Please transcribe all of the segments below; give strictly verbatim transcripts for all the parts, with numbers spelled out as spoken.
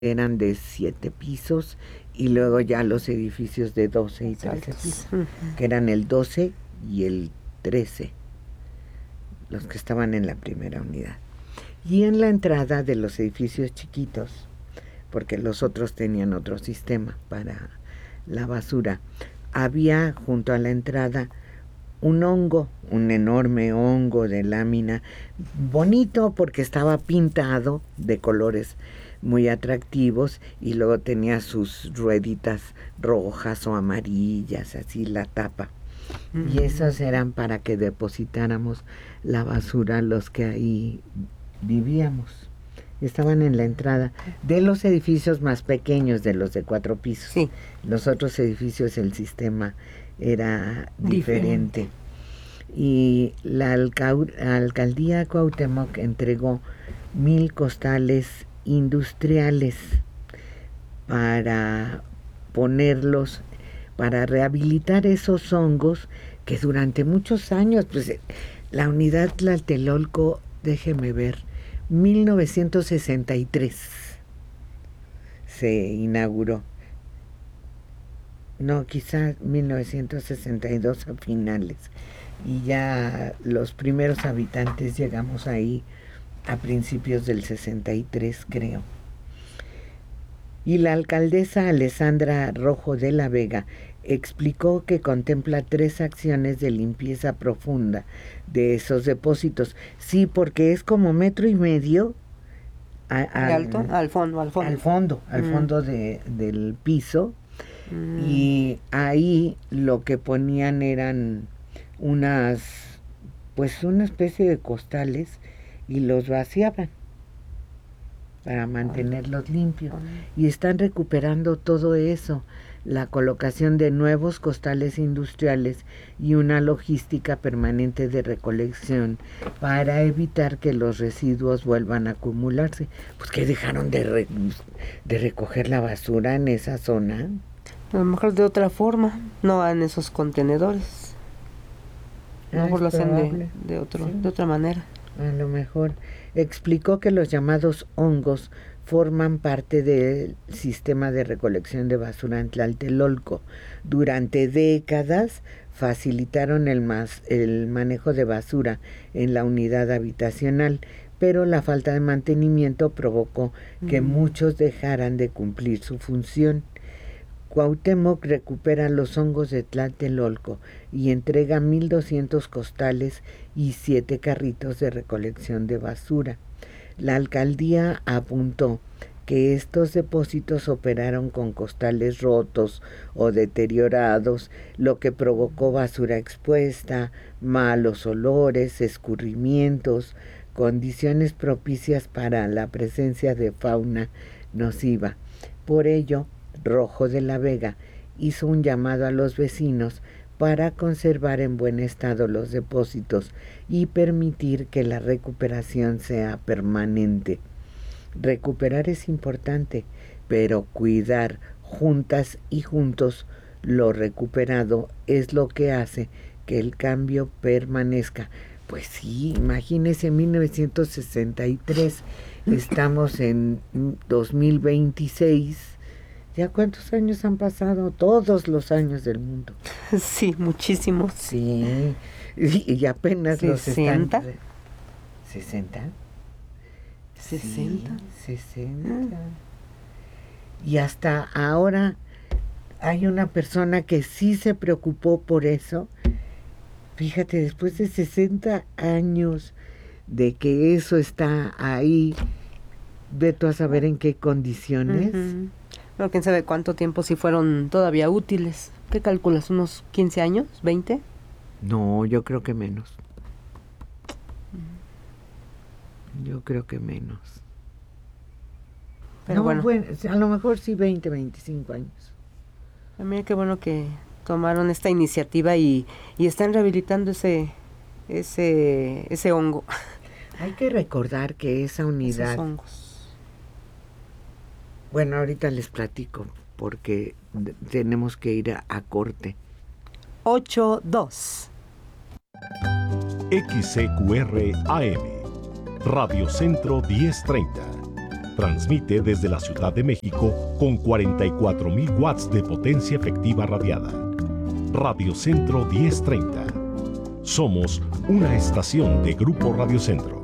eran de siete pisos y luego ya los edificios de doce y trece pisos, uh-huh. que eran el doce y el trece, los que estaban en la primera unidad. Y en la entrada de los edificios chiquitos, porque los otros tenían otro sistema para la basura, había junto a la entrada un hongo, un enorme hongo de lámina, bonito porque estaba pintado de colores muy atractivos y luego tenía sus rueditas rojas o amarillas, así la tapa. Uh-huh. Y esas eran para que depositáramos la basura los que ahí vivíamos. Estaban en la entrada de los edificios más pequeños, de los de cuatro pisos. Sí. Los otros edificios el sistema era diferente. diferente. Y la alca- alcaldía Cuauhtémoc entregó mil costales industriales para ponerlos, para rehabilitar esos hongos que durante muchos años, pues la unidad Tlatelolco, déjeme ver, mil novecientos sesenta y tres se inauguró. No, quizás mil novecientos sesenta y dos a finales. Y ya los primeros habitantes llegamos ahí a principios del sesenta y tres, creo. Y la alcaldesa Alessandra Rojo de la Vega explicó que contempla tres acciones de limpieza profunda de esos depósitos. Sí, porque es como metro y medio a, a, alto, al fondo, al fondo, al fondo, al mm. fondo de, del piso. Mm. Y ahí lo que ponían eran unas, pues una especie de costales y los vaciaban para mantenerlos limpios. Y están recuperando todo eso, la colocación de nuevos costales industriales y una logística permanente de recolección para evitar que los residuos vuelvan a acumularse. Pues que dejaron de, re, de recoger la basura en esa zona. A lo mejor de otra forma, no en esos contenedores. A lo mejor lo hacen de, de, otro, sí. de otra manera. A lo mejor. Explicó que los llamados hongos forman parte del sistema de recolección de basura en Tlatelolco. Durante décadas facilitaron el, mas, el manejo de basura en la unidad habitacional, pero la falta de mantenimiento provocó que mm. muchos dejaran de cumplir su función. Cuauhtémoc recupera los hongos de Tlatelolco y entrega mil doscientos costales y siete carritos de recolección de basura. La alcaldía apuntó que estos depósitos operaron con costales rotos o deteriorados, lo que provocó basura expuesta, malos olores, escurrimientos, condiciones propicias para la presencia de fauna nociva. Por ello, Rojo de la Vega hizo un llamado a los vecinos para conservar en buen estado los depósitos y permitir que la recuperación sea permanente. Recuperar es importante, pero cuidar juntas y juntos lo recuperado es lo que hace que el cambio permanezca. Pues sí, imagínese, mil novecientos sesenta y tres, estamos en dos mil veintiséis. ¿Ya cuántos años han pasado? Todos los años del mundo. Sí, muchísimos. Sí, y, y apenas ¿sesenta? Los están... ¿sesenta? ¿sesenta? Sí, sesenta. Y hasta ahora hay una persona que sí se preocupó por eso. Fíjate, después de sesenta años de que eso está ahí, ve tú a saber en qué condiciones. Uh-huh. No, quién sabe cuánto tiempo si fueron todavía útiles. ¿Qué calculas? ¿Unos quince años? ¿veinte? No, yo creo que menos. Yo creo que menos. Pero no, bueno. bueno, a lo mejor sí veinte, veinticinco años. A mí qué bueno que tomaron esta iniciativa y, y están rehabilitando ese, ese, ese hongo. Hay que recordar que esa unidad... Esos hongos. Bueno, ahorita les platico porque d- tenemos que ir a, a corte. ocho dos. X C Q R A M, Radio Centro diez treinta, Transmite desde la Ciudad de México con cuarenta y cuatro mil watts de potencia efectiva radiada. Radio Centro diez treinta. Somos una estación de Grupo Radio Centro.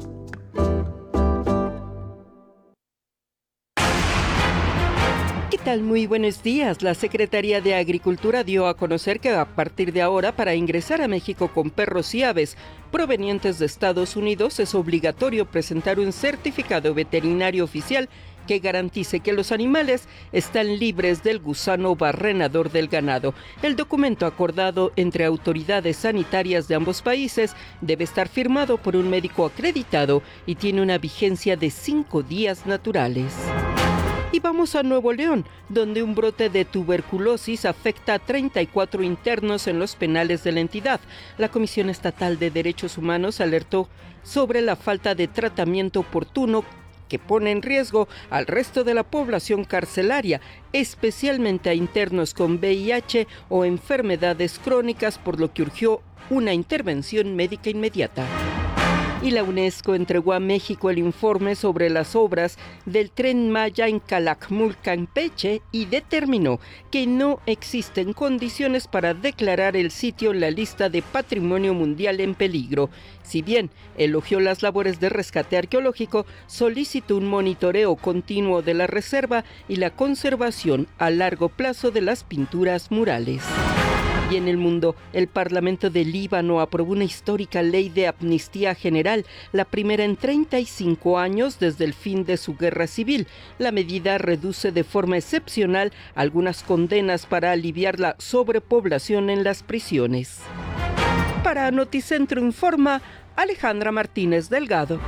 ¿Qué tal? Muy buenos días. La Secretaría de Agricultura dio a conocer que a partir de ahora, para ingresar a México con perros y aves provenientes de Estados Unidos, es obligatorio presentar un certificado veterinario oficial que garantice que los animales están libres del gusano barrenador del ganado. El documento acordado entre autoridades sanitarias de ambos países debe estar firmado por un médico acreditado y tiene una vigencia de cinco días naturales. Y vamos a Nuevo León, donde un brote de tuberculosis afecta a treinta y cuatro internos en los penales de la entidad. La Comisión Estatal de Derechos Humanos alertó sobre la falta de tratamiento oportuno que pone en riesgo al resto de la población carcelaria, especialmente a internos con V I H o enfermedades crónicas, por lo que urgió una intervención médica inmediata. Y la UNESCO entregó a México el informe sobre las obras del Tren Maya en Calakmul, Campeche, y determinó que no existen condiciones para declarar el sitio en la lista de Patrimonio Mundial en peligro. Si bien elogió las labores de rescate arqueológico, solicitó un monitoreo continuo de la reserva y la conservación a largo plazo de las pinturas murales. Y en el mundo, el Parlamento de Líbano aprobó una histórica ley de amnistía general, la primera en treinta y cinco años desde el fin de su guerra civil. La medida reduce de forma excepcional algunas condenas para aliviar la sobrepoblación en las prisiones. Para Noticentro Informa, Alejandra Martínez Delgado.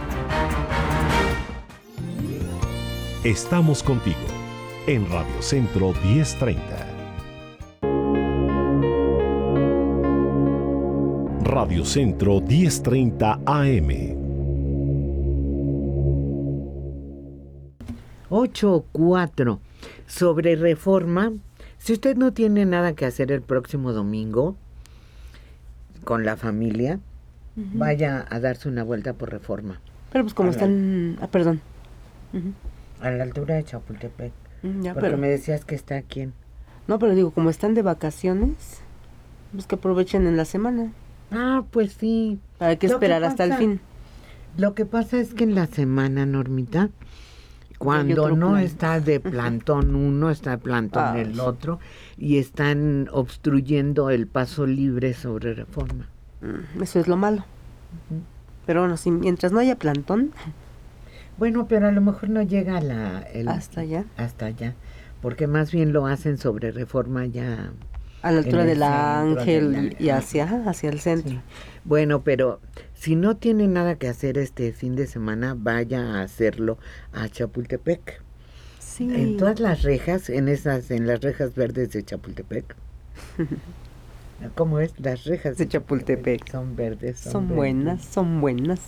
Estamos contigo en Radio Centro diez treinta. Radio Centro diez treinta A M. ocho cuatro. Sobre Reforma. Si usted no tiene nada que hacer el próximo domingo con la familia, uh-huh, vaya a darse una vuelta por Reforma. Pero pues como a están... La... Ah, perdón. Uh-huh. A la altura de Chapultepec. Uh, ya, porque pero... me decías que está aquí en... No, pero digo, como están de vacaciones, pues que aprovechen en la semana. Ah, pues sí. ¿Para qué esperar hasta el fin? Lo que pasa es que en la semana, Normita, cuando no plan. está de plantón uno, está de plantón ah, el otro, y están obstruyendo el paso libre sobre Reforma. Eso es lo malo. Uh-huh. Pero bueno, si mientras no haya plantón... Bueno, pero a lo mejor no llega la... El, hasta allá. Hasta allá, porque más bien lo hacen sobre Reforma ya... A la altura del Ángel de la, y hacia, hacia el centro. Sí. Bueno, pero si no tiene nada que hacer este fin de semana, vaya a hacerlo a Chapultepec. Sí. En todas las rejas, en esas, en las rejas verdes de Chapultepec. ¿Cómo es? Las rejas de Chapultepec. Chapultepec son verdes. Son, son verdes. buenas, son buenas.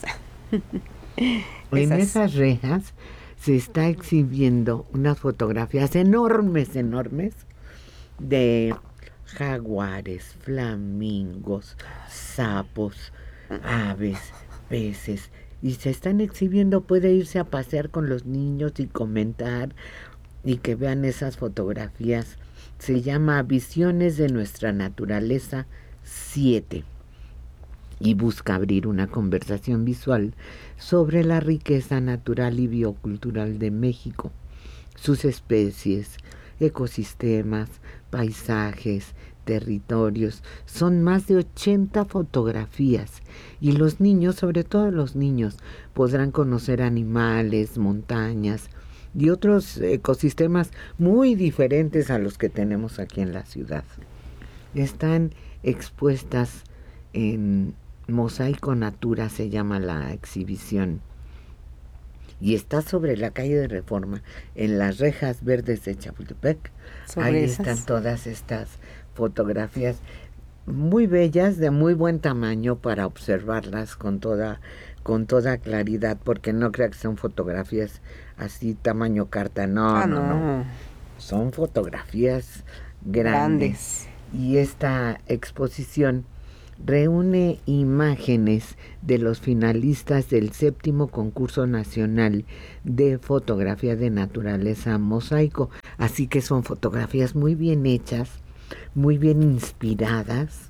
En esas rejas se está exhibiendo unas fotografías enormes, enormes de jaguares, flamingos, sapos, aves, peces, y se están exhibiendo. Puede irse a pasear con los niños y comentar y que vean esas fotografías. Se llama Visiones de nuestra naturaleza siete y busca abrir una conversación visual sobre la riqueza natural y biocultural de México, sus especies, ecosistemas, paisajes, territorios. Son más de ochenta fotografías y los niños, sobre todo los niños, podrán conocer animales, montañas y otros ecosistemas muy diferentes a los que tenemos aquí en la ciudad. Están expuestas en Mosaico Natura, se llama la exhibición, y está sobre la calle de Reforma, en las rejas verdes de Chapultepec. Ahí esas. Están todas estas fotografías muy bellas, de muy buen tamaño para observarlas con toda, con toda claridad, porque no crea que son fotografías así tamaño carta, no, ah, no, no, no. Son fotografías grandes. grandes. Y esta exposición reúne imágenes de los finalistas del séptimo concurso nacional de fotografía de naturaleza mosaico. Así que son fotografías muy bien hechas, muy bien inspiradas,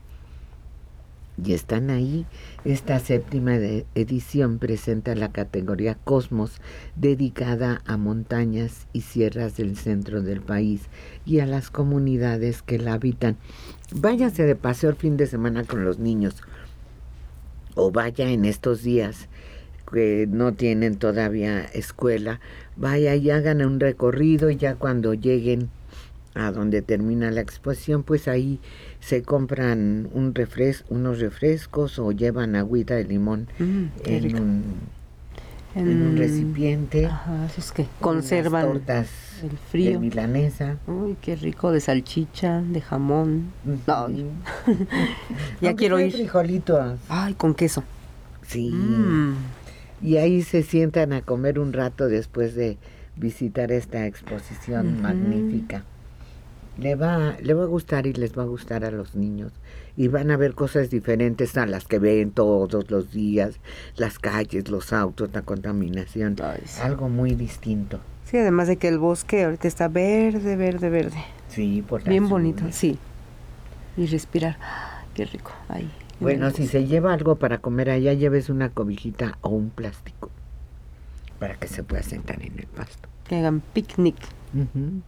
y están ahí. Esta séptima edición presenta la categoría Cosmos, dedicada a montañas y sierras del centro del país y a las comunidades que la habitan. Váyase de paseo el fin de semana con los niños, o vaya en estos días que no tienen todavía escuela, vaya y hagan un recorrido, y ya cuando lleguen a donde termina la exposición, pues ahí se compran un refres unos refrescos o llevan agüita de limón mm, en, un, en, en un recipiente. Ajá, es que conservan tortas el frío de milanesa. Uy, qué rico, de salchicha, de jamón. Uh-huh. Ay. Ya quiero ir. Frijolitos. Ay, con queso. Sí. Mm. Y ahí se sientan a comer un rato después de visitar esta exposición uh-huh. magnífica. Le va, le va a gustar y les va a gustar a los niños, y van a ver cosas diferentes a las que ven todos los días, las calles, los autos, la contaminación. Ay, sí. Algo muy distinto. Sí, además de que el bosque ahorita está verde, verde, verde. Sí, por bien bonito, sí. Y respirar, qué rico. Ay, bueno, si se lleva algo para comer allá, lleves una cobijita o un plástico para que se pueda sentar en el pasto. Que hagan picnic. Uh-huh.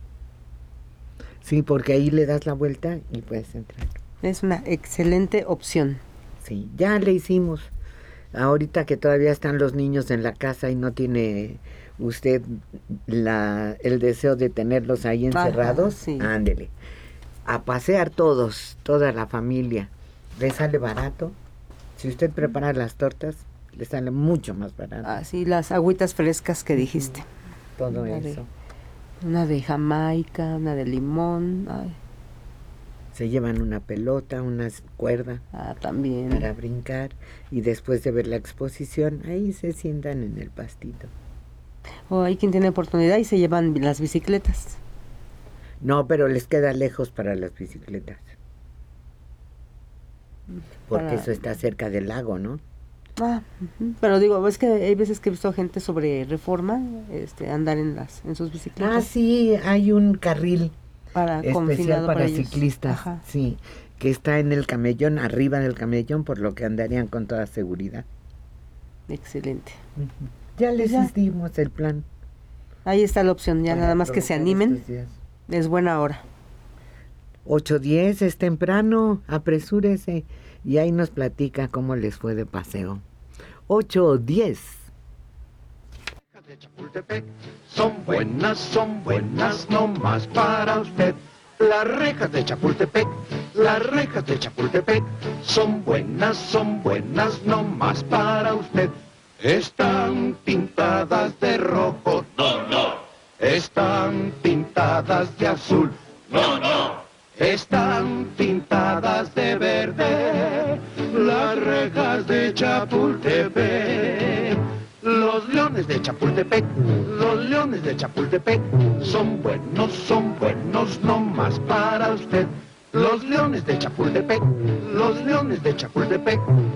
Sí, porque ahí le das la vuelta y puedes entrar. Es una excelente opción. Sí, ya le hicimos. Ahorita que todavía están los niños en la casa y no tiene usted la, el deseo de tenerlos ahí encerrados, sí. Ándele. A pasear todos, toda la familia. Le sale barato. Si usted prepara las tortas, le sale mucho más barato. Ah, sí, las agüitas frescas que dijiste. Todo una eso. De, una de Jamaica, una de limón. Ay. Se llevan una pelota, una cuerda ah, también. para brincar, y después de ver la exposición, ahí se sientan en el pastito. O hay quien tiene oportunidad y se llevan las bicicletas. No, pero les queda lejos para las bicicletas. Porque para... eso está cerca del lago, ¿no? Ah, uh-huh. Pero digo, es que hay veces que he visto gente sobre Reforma este, andar en las en sus bicicletas. Ah, sí, hay un carril para, especial para, para ciclistas, Ajá. sí, que está en el camellón, arriba del camellón, por lo que andarían con toda seguridad. Excelente. Uh-huh. Ya les ya. dimos el plan. Ahí está la opción, ya nada más que se animen. Es buena hora. ocho diez es temprano, apresúrese, y ahí nos platica cómo les fue de paseo. ocho diez. De Chapultepec son buenas, son buenas, no más para usted. Las rejas de Chapultepec, las rejas de Chapultepec son buenas, son buenas, no más para usted. Están pintadas de rojo, no, no. Están pintadas de azul, no, no. Están pintadas de verde, las rejas de Chapultepec. Los leones de Chapultepec, los leones de Chapultepec son buenos, son buenos, no más para usted. Los leones de Chapultepec, los leones de Chapultepec